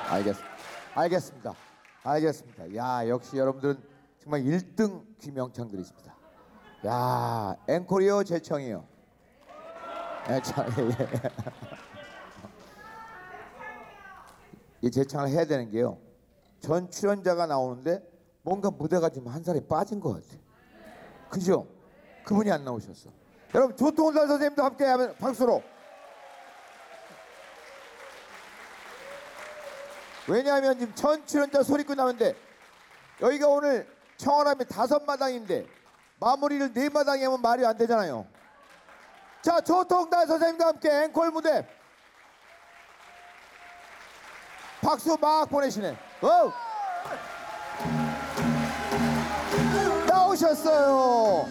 알겠습니다. 알겠습니다. 야, 역시 여러분들은 정말 1등 귀명창들이십니다. 야, 앵콜이요, 재청이요? 참, 예. 이 재창을 해야 되는 게요. 전 출연자가 나오는데 뭔가 무대가 좀 한 살이 빠진 것 같아. 그죠? 그분이 안 나오셨어. 여러분 조통훈 선생님도 함께 하면 박수로. 왜냐하면 지금 전 출연자 소리꾼 나오는데 여기가 오늘 청원함이 5마당인데 마무리를 4마당에 하면 말이 안 되잖아요. 자, 조통달 선생님과 함께 앵콜 무대 박수 막 보내시네. 나오셨어요.